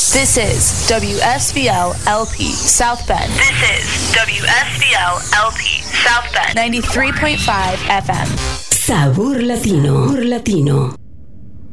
This is WSVL LP South Bend. This is WSVL LP South Bend. 93.5 FM. Sabor Latino.